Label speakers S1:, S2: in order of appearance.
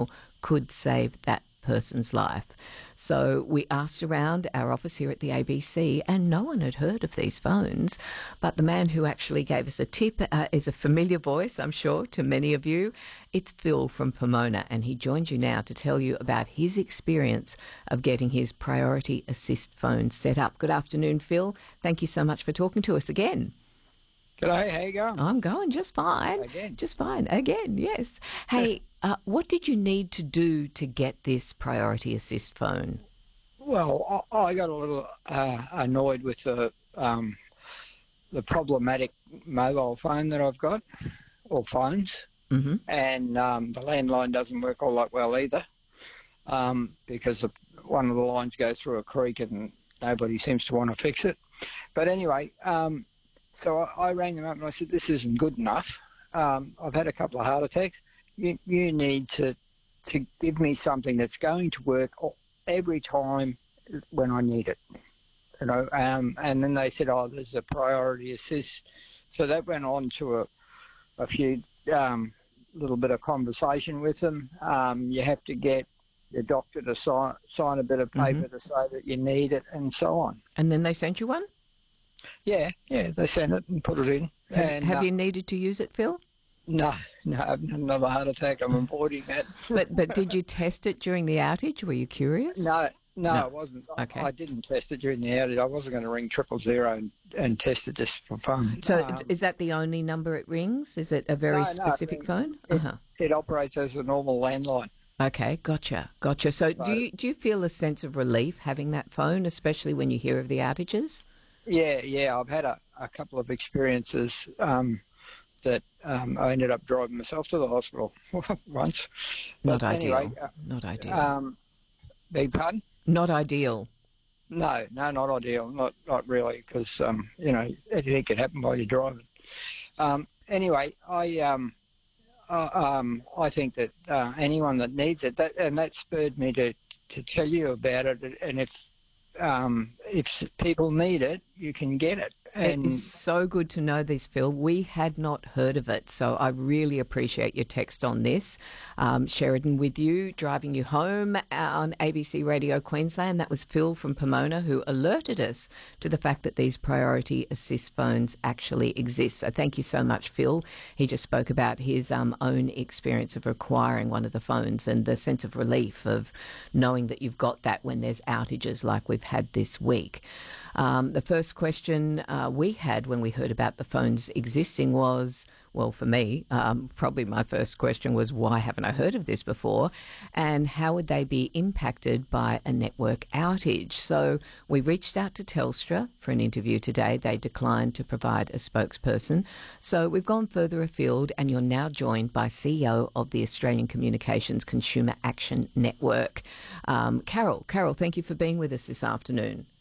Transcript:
S1: signal could save that person's life. So we asked around our office here at the ABC and no one had heard of these phones. But the man who actually gave us a tip is a familiar voice, I'm sure, to many of you. It's Phil from Pomona, and he joins you now to tell you about his experience of getting his Priority Assist phone set up. Good afternoon, Phil. Thank you so much for talking to us again.
S2: G'day, how you going?
S1: I'm going just fine.
S2: Again?
S1: Just fine. Again, yes. Hey, what did you need to do to get this Priority Assist phone?
S2: Well, I got a little annoyed with the problematic mobile phone that I've got, or phones,
S1: Mm-hmm.
S2: and the landline doesn't work all that well either, because one of the lines goes through a creek and nobody seems to want to fix it. But anyway, so I rang them up and I said, this isn't good enough. I've had a couple of heart attacks. You need to give me something that's going to work every time when I need it. You know, and then they said, oh, there's a Priority Assist. So that went on to a few little bit of conversation with them. You have to get your doctor to sign a bit of paper to say that you need it, and so on.
S1: And then they sent you one?
S2: Yeah, they sent it and put it in.
S1: Have you needed to use it, Phil?
S2: No, I've had another heart attack. I'm avoiding that.
S1: But did you test it during the outage? Were you curious?
S2: No, I wasn't.
S1: Okay.
S2: I didn't test it during the outage. I wasn't going to ring 000 and test it just for fun.
S1: So is that the only number it rings? Is it a very specific phone?
S2: It operates as a normal landline.
S1: Okay, gotcha. So do you feel a sense of relief having that phone, especially when you hear of the outages?
S2: Yeah. I've had a couple of experiences that I ended up driving myself to the hospital once.
S1: Not
S2: but
S1: ideal.
S2: Anyway,
S1: not ideal.
S2: Beg pardon?
S1: Not ideal.
S2: No, not ideal. Not really, because anything can happen while you're driving. Anyway, I think that anyone that needs it, that spurred me to tell you about it. And if people need it, you can get it. And
S1: it is so good to know this, Phil. We had not heard of it, so I really appreciate your text on this. Sheridan with you, driving you home on ABC Radio Queensland. That was Phil from Pomona who alerted us to the fact that these Priority Assist phones actually exist. So thank you so much, Phil. He just spoke about his own experience of acquiring one of the phones and the sense of relief of knowing that you've got that when there's outages like we've had this week. The first question we had when we heard about the phones existing was, well, for me, probably my first question was, why haven't I heard of this before? And how would they be impacted by a network outage? So we reached out to Telstra for an interview today. They declined to provide a spokesperson. So we've gone further afield, and you're now joined by CEO of the Australian Communications Consumer Action Network, Carol. Carol, thank you for being with us this afternoon.